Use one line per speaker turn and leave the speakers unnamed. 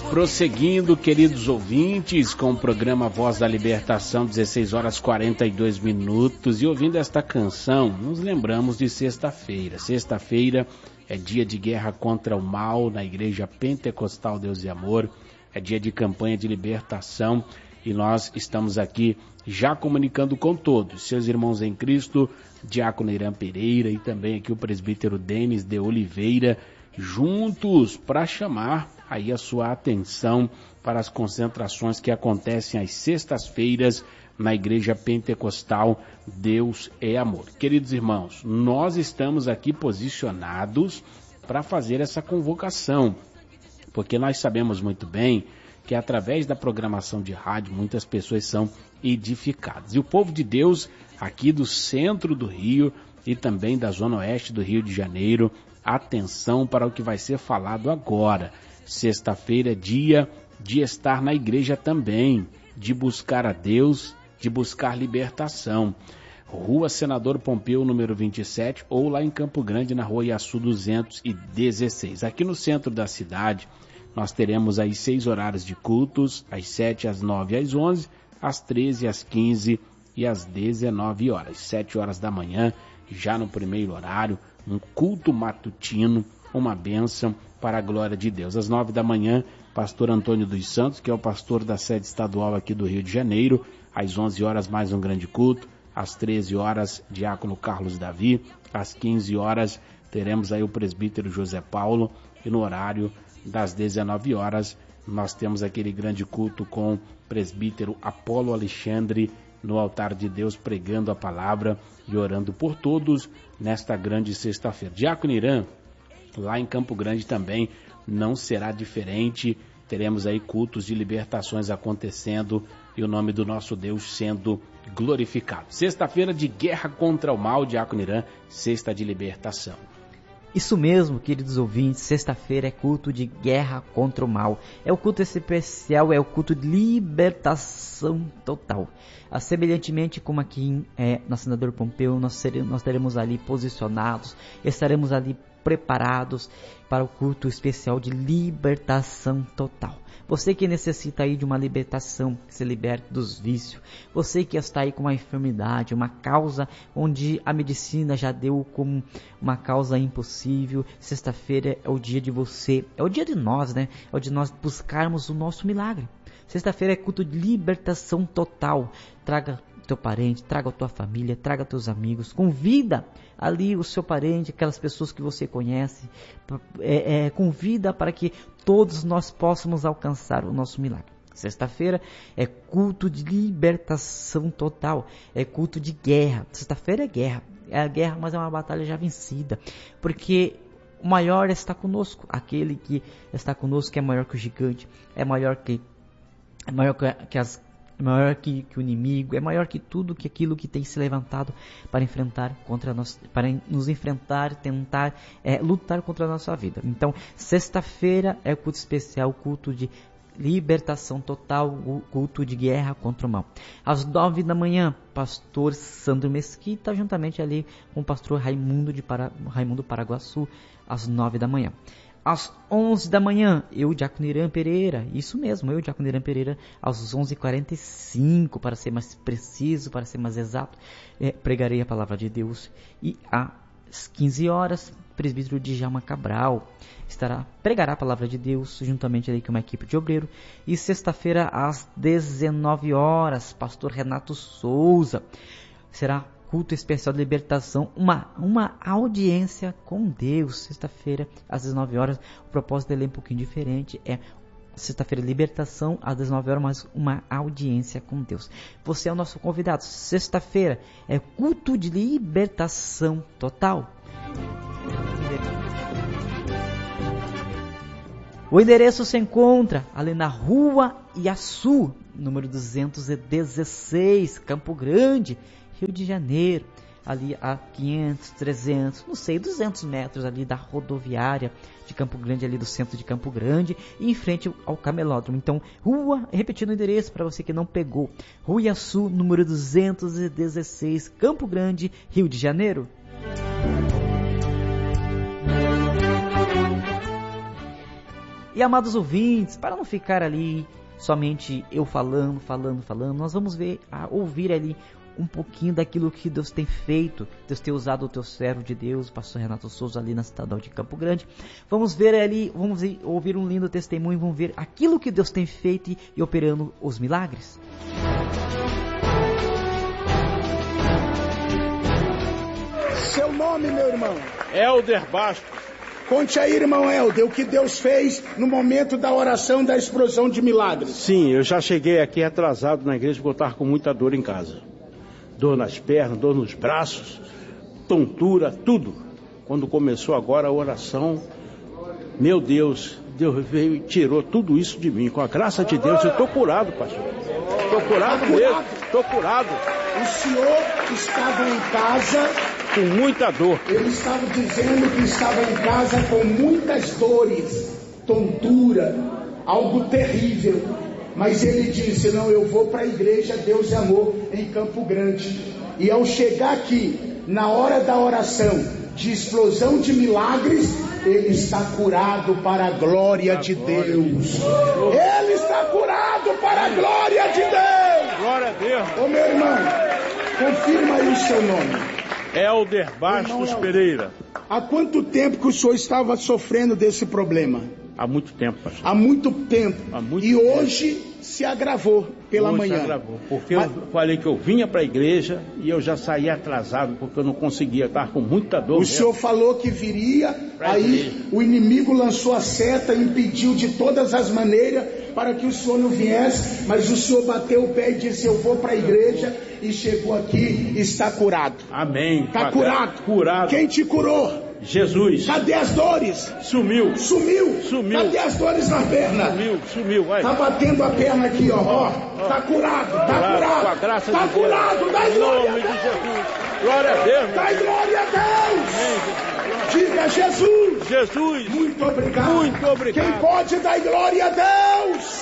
Prosseguindo, queridos ouvintes, com o programa Voz da Libertação, 16 horas 42 minutos, e ouvindo esta canção, nos lembramos de sexta-feira. Sexta-feira é dia de guerra contra o mal na Igreja Pentecostal Deus e Amor, é dia de campanha de libertação, e nós estamos aqui já comunicando com todos, seus irmãos em Cristo, Diácono Irã Pereira e também aqui o presbítero Denis de Oliveira, juntos para chamar aí a sua atenção para as concentrações que acontecem às sextas-feiras na Igreja Pentecostal Deus é Amor. Queridos irmãos, nós estamos aqui posicionados para fazer essa convocação, porque nós sabemos muito bem que através da programação de rádio muitas pessoas são edificadas. E o povo de Deus aqui do centro do Rio e também da zona oeste do Rio de Janeiro, atenção para o que vai ser falado agora. Sexta-feira é dia de estar na igreja também, de buscar a Deus, de buscar libertação. Rua Senador Pompeu, número 27, ou lá em Campo Grande, na Rua Iaçu 216. Aqui no centro da cidade, nós teremos aí 6 horários de cultos, às 7, às 9 e às 11, às 13, às 15 e às 19 horas. 7 horas da manhã, já no primeiro horário, um culto matutino, uma bênção para a glória de Deus. Às 9 da manhã, pastor Antônio dos Santos, que é o pastor da sede estadual aqui do Rio de Janeiro. Às 11 horas, mais um grande culto. Às 13 horas, diácono Carlos Davi. Às 15 horas, teremos aí o presbítero José Paulo. E no horário das 19 horas, nós temos aquele grande culto com o presbítero Apolo Alexandre no altar de Deus, pregando a palavra e orando por todos nesta grande sexta-feira. Diácono Irã, lá em Campo Grande também não será diferente. Teremos aí cultos de libertações acontecendo e o nome do nosso Deus sendo glorificado. Sexta-feira de guerra contra o mal, Diácono Irã, sexta de libertação.
Isso mesmo, queridos ouvintes, sexta-feira é culto de guerra contra o mal. É o culto especial, é o culto de libertação total. Semelhantemente como aqui na Senador Pompeu, nós teremos ali posicionados, estaremos ali preparados para o culto especial de libertação total. Você que necessita aí de uma libertação, que se liberte dos vícios. Você que está aí com uma enfermidade, uma causa onde a medicina já deu como uma causa impossível. Sexta-feira é o dia de você, é o dia de nós, né? É o de nós buscarmos o nosso milagre. Sexta-feira é culto de libertação total. Traga teu parente, traga a tua família, traga teus amigos, convida ali o seu parente, aquelas pessoas que você conhece, convida para que todos nós possamos alcançar o nosso milagre. Sexta-feira é culto de libertação total, é culto de guerra. Sexta-feira é a guerra, mas é uma batalha já vencida, porque o maior está conosco, aquele que está conosco é maior que o gigante, é maior que o inimigo, é maior que tudo, que aquilo que tem se levantado para enfrentar contra nós, para nos enfrentar, tentar lutar contra a nossa vida. Então, sexta-feira é o culto especial, culto de libertação total, o culto de guerra contra o mal. Às 9 da manhã, pastor Sandro Mesquita, juntamente ali com o pastor Raimundo Paraguaçu, às 9 da manhã. Às 11 da manhã, eu, Diácono Irã Pereira, isso mesmo, eu, Diácono Irã Pereira, às 11h45, para ser mais preciso, para ser mais exato, pregarei a palavra de Deus. E às 15 horas, o presbítero Djalma Cabral pregará a palavra de Deus, juntamente ali com uma equipe de obreiro. E sexta-feira, às 19 horas, pastor Renato Souza, será culto especial de libertação, uma audiência com Deus. Sexta-feira, às 19 horas, o propósito dele é um pouquinho diferente, sexta-feira libertação, às 19 horas, mas uma audiência com Deus. Você é o nosso convidado. Sexta-feira é culto de libertação total. O endereço se encontra ali na Rua Iaçu, número 216, Campo Grande, Rio de Janeiro, ali a 500, 300, não sei, 200 metros ali da rodoviária de Campo Grande, ali do centro de Campo Grande, e em frente ao camelódromo. Então, repetindo o endereço para você que não pegou, Rua Iaçu, número 216, Campo Grande, Rio de Janeiro. E amados ouvintes, para não ficar ali somente eu falando, nós vamos ouvir ali um pouquinho daquilo que Deus tem feito. Deus tem usado o teu servo de Deus, o pastor Renato Souza, ali na cidade de Campo Grande. Vamos ver ali, vamos ouvir um lindo testemunho, vamos ver aquilo que Deus tem feito e operando os milagres.
Seu nome, meu irmão?
Helder Bastos.
Conte aí, irmão Helder, o que Deus fez no momento da oração da explosão de milagres.
Sim, eu já cheguei aqui atrasado na igreja porque eu estava com muita dor em casa. Dor nas pernas, dor nos braços, tontura, tudo. Quando começou agora a oração, meu Deus, Deus veio e tirou tudo isso de mim. Com a graça de Deus, eu estou curado, pastor. Estou curado mesmo, estou curado.
O senhor estava em casa
com muita dor.
Ele estava dizendo que estava em casa com muitas dores, tontura, algo terrível. Mas ele disse, não, eu vou para a igreja Deus e Amor em Campo Grande. E ao chegar aqui, na hora da oração de explosão de milagres, ele está curado para a glória de Deus. Ele está curado para a glória de Deus.
Glória a Deus.
Ô meu irmão, confirma aí o seu nome.
Helder Bastos Pereira.
Há quanto tempo que o senhor estava sofrendo desse problema?
Há muito tempo, pastor.
Há muito tempo. E hoje se agravou pela manhã.
Se agravou, porque eu falei que eu vinha para a igreja e eu já saí atrasado, porque eu não conseguia, estar com muita dor.
O senhor falou que viria, aí o inimigo lançou a seta e impediu de todas as maneiras para que o senhor não viesse, mas o senhor bateu o pé e disse, eu vou para a igreja, e chegou aqui e está curado.
Amém.
Está curado.
Curado.
Quem te curou?
Jesus.
Cadê as dores?
Sumiu.
Cadê as dores na perna?
Sumiu, vai.
Tá batendo a perna aqui, ó. Tá curado.
Com a graça de Deus.
Tá curado, dá glória a Deus.
Glória a Deus.
Dá glória a Deus. Diga Jesus.
Jesus.
Muito obrigado.
Muito obrigado.
Quem pode dar glória a Deus?